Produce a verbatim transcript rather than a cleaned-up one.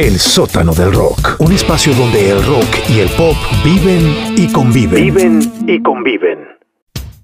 El sótano del rock, un espacio donde el rock y el pop viven y conviven. Viven y conviven.